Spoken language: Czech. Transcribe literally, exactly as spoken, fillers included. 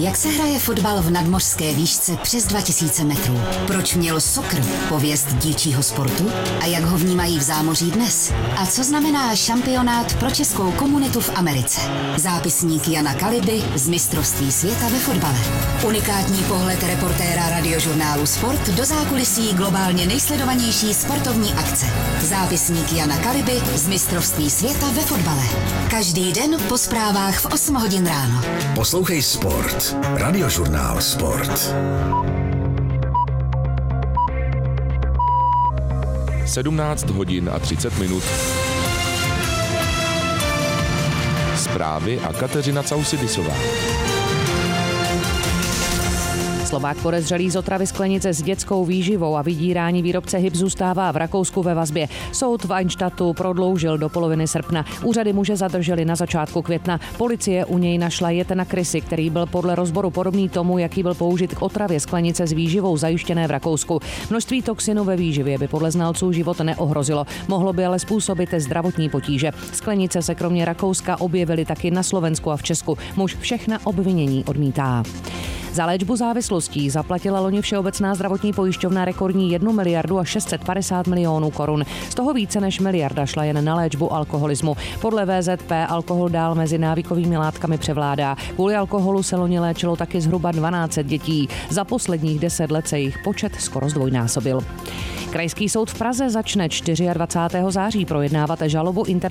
jak se hraje fotbal v nadmořské výšce přes dva tisíce metrů. Proč měl soccer pověst dílčího sportu a jak ho vnímají v zámoří dnes? A co znamená šampionát pro českou komunitu v Americe? Zápisník Jana Kaliby z mistrovství světa ve fotbale. Unikátní pohled reportéra radiožurnálu Sport do zákulisí globálně nejsledovanější sportovní akce. Zápisník Jana Kaliby z mistrovství světa ve fotbale. Každý den po zprávách v osm hodin ráno. Poslouchej Sport. Radiožurnál Sport. sedmnáct hodin a třicet minut. Zprávy a Kateřina Causidisová. Slovák podezřelý z otravy sklenice s dětskou výživou a vydírání výrobce Hyp zůstává v Rakousku ve vazbě. Soud v Einstattu prodloužil do poloviny srpna. Úřady muže zadrželi na začátku května. Policie u něj našla jed na krysy, který byl podle rozboru podobný tomu, jaký byl použit k otravě sklenice s výživou zajištěné v Rakousku. Množství toxinu ve výživě by podle znalců život neohrozilo. Mohlo by ale způsobit zdravotní potíže. Sklenice se kromě Rakouska objevily taky na Slovensku a v Česku. Muž všechna obvinění odmítá. Za léčbu závislostí zaplatila loni Všeobecná zdravotní pojišťovna rekordní jednu miliardu a šest set padesát milionů korun. Z toho více než miliarda šla jen na léčbu alkoholismu. Podle V Z P alkohol dál mezi návykovými látkami převládá. Kvůli alkoholu se loni léčilo taky zhruba dvanáct set dětí. Za posledních deset let se jejich počet skoro zdvojnásobil. Krajský soud v Praze začne dvacátého čtvrtého září projednávat žalobu inter